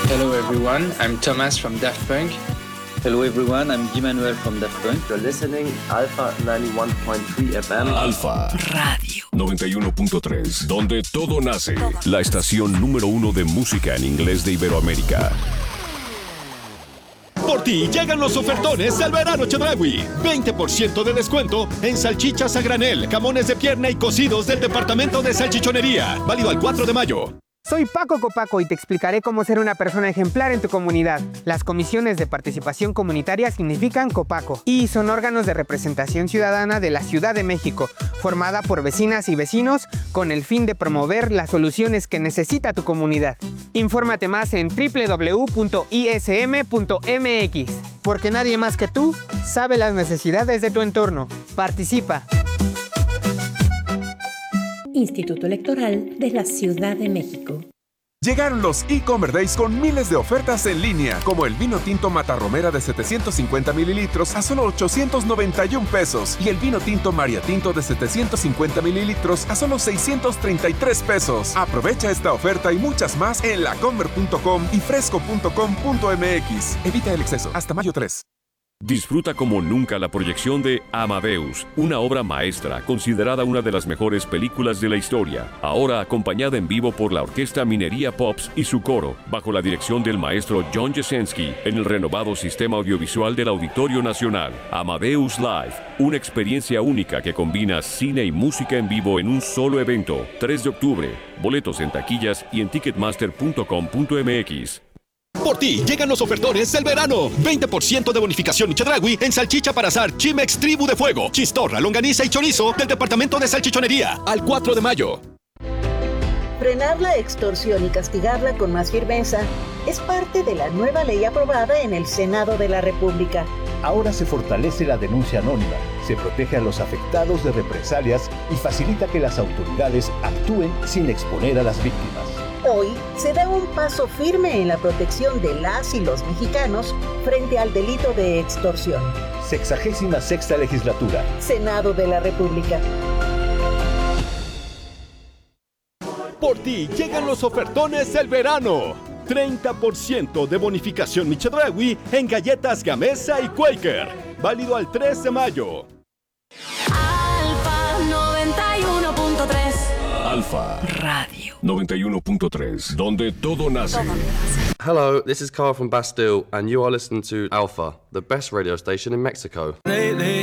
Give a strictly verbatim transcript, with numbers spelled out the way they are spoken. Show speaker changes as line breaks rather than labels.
Hello everyone, I'm Thomas from Daft Punk.
Hello everyone, I'm Emmanuel from Daft Punk.
You're listening Alpha ninety-one point three F M.
Alpha Radio noventa y uno punto tres, donde todo nace. La estación número uno de música en inglés de Iberoamérica.
Por ti llegan los ofertones del verano Chedraui. veinte por ciento de descuento en salchichas a granel, jamones de pierna y cocidos del departamento de salchichonería. Válido al cuatro de mayo.
Soy Paco Copaco y te explicaré cómo ser una persona ejemplar en tu comunidad. Las comisiones de participación comunitaria significan Copaco y son órganos de representación ciudadana de la Ciudad de México, formada por vecinas y vecinos con el fin de promover las soluciones que necesita tu comunidad. Infórmate más en doble u doble u doble u punto i s m punto m x, porque nadie más que tú sabe las necesidades de tu entorno. Participa.
Instituto Electoral de la Ciudad de México.
Llegaron los e-Commerce Days con miles de ofertas en línea, como el vino tinto Matarromera de setecientos cincuenta mililitros a solo ochocientos noventa y un pesos y el vino tinto María Tinto de setecientos cincuenta mililitros a solo seiscientos treinta y tres pesos. Aprovecha esta oferta y muchas más en lacomer punto com y fresco punto com punto m x. Evita el exceso. Hasta mayo tres.
Disfruta como nunca la proyección de Amadeus, una obra maestra considerada una de las mejores películas de la historia, ahora acompañada en vivo por la Orquesta Minería Pops y su coro, bajo la dirección del maestro John Jasenski, en el renovado sistema audiovisual del Auditorio Nacional. Amadeus Live, una experiencia única que combina cine y música en vivo en un solo evento. tres de octubre, boletos en taquillas y en ticketmaster punto com punto m x.
Por ti llegan los ofertones del verano. veinte por ciento de bonificación Chedraui en salchicha para asar Chimex Tribu de Fuego, chistorra, longaniza y chorizo del departamento de salchichonería. Al cuatro de mayo.
Frenar la extorsión y castigarla con más firmeza es parte de la nueva ley aprobada en el Senado de la República.
Ahora se fortalece la denuncia anónima, se protege a los afectados de represalias y facilita que las autoridades actúen sin exponer a las víctimas.
Hoy se da un paso firme en la protección de las y los mexicanos frente al delito de extorsión.
Sexagésima sexta legislatura.
Senado de la República.
Por ti llegan los ofertones del verano. treinta por ciento de bonificación Chedraui en galletas Gamesa y Quaker. Válido al tres de mayo.
Alfa noventa y uno punto tres.
Alfa Radio noventa y uno punto tres, donde todo nace.
Hello, this is Carl from Bastille, and you are listening to Alpha, the best radio station in Mexico.